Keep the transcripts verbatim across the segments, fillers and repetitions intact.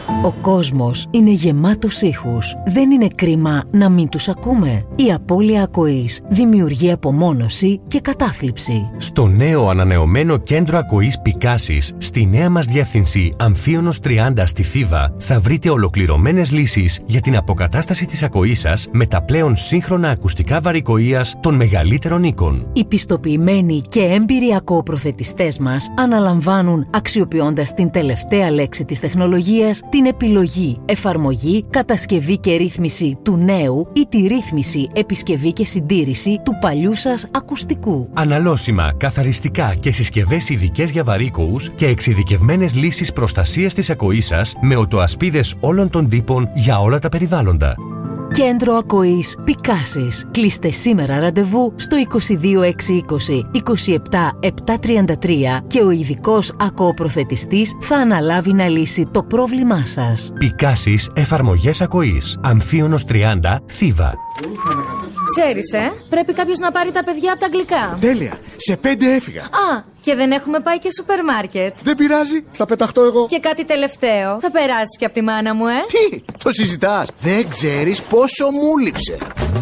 Ο κόσμος είναι γεμάτος ήχους. Δεν είναι κρίμα να μην τους ακούμε? Η απώλεια ακοής δημιουργεί απομόνωση και κατάθλιψη. Στο νέο ανανεωμένο κέντρο ακοής Πικάσης, στη νέα μας διεύθυνση Αμφίωνος τριάντα στη Θήβα, θα βρείτε ολοκληρωμένες λύσεις για την αποκατάσταση της ακοής σας με τα πλέον σύγχρονα ακουστικά βαρικοΐας των μεγαλύτερων οίκων. Οι πιστοποιημένοι και έμπειροι ακοοπροθετιστές μας αναλαμβάνουν, αξιοποιώντας την τελευταία λέξη της τεχνολογίας, την επιλογή, εφαρμογή, κατασκευή και ρύθμιση του νέου ή τη ρύθμιση, επισκευή και συντήρηση του παλιού σας ακουστικού. Αναλώσιμα, καθαριστικά και συσκευές ειδικές για βαρύκοους και εξειδικευμένες λύσεις προστασίας της ακοής σας με οτοασπίδες όλων των τύπων για όλα τα περιβάλλοντα. Κέντρο Ακοής Πικάσης. Κλείστε σήμερα ραντεβού στο είκοσι δύο έξι είκοσι είκοσι επτά επτακόσια τριάντα τρία και ο ειδικός ακοοπροθετιστής θα αναλάβει να λύσει το πρόβλημά σας. Πικάσης εφαρμογές ακοής. Αμφίωνος τριάντα, Θήβα. Ξέρεις, ε, πρέπει κάποιος να πάρει τα παιδιά από τα αγγλικά. Τέλεια, σε πέντε έφυγα. Α, και δεν έχουμε πάει και σούπερ μάρκετ. Δεν πειράζει, θα πεταχτώ εγώ. Και κάτι τελευταίο, θα περάσεις και από τη μάνα μου, ε. Τι, το συζητάς? Δεν ξέρεις πόσο μου λείψε.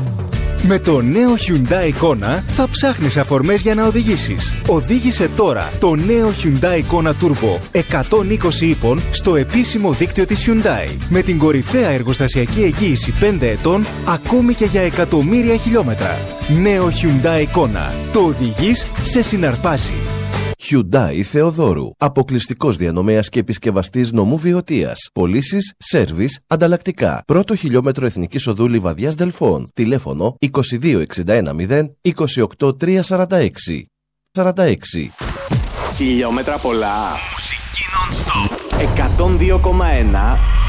Με το νέο Hyundai Kona θα ψάχνεις αφορμές για να οδηγήσεις. Οδήγησε τώρα το νέο Hyundai Kona Turbo εκατόν είκοσι ύπων στο επίσημο δίκτυο της Hyundai. Με την κορυφαία εργοστασιακή εγγύηση πέντε ετών, ακόμη και για εκατομμύρια χιλιόμετρα. Νέο Hyundai Kona. Το οδηγείς, σε συναρπάζει. Hyundai Θεοδόρου. Αποκλειστικός διανομέας και επισκευαστής νομού Βιωτίας. Πωλήσεις, σέρβις, ανταλλακτικά. Πρώτο χιλιόμετρο Εθνικής Οδού Λιβαδιάς Δελφών. Τηλέφωνο είκοσι δύο εξήντα ένα μηδέν είκοσι οκτώ τριακόσια σαράντα έξι. σαράντα έξι. Χιλιόμετρα πολλά. Μουσική non-stop. εκατόν δύο κόμμα ένα